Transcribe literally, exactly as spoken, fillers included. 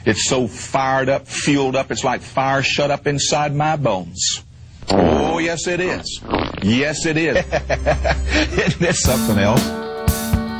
It's so fired up, fueled up, it's like fire shut up inside my bones. Oh, yes, it is. Yes, it is. Isn't it something else?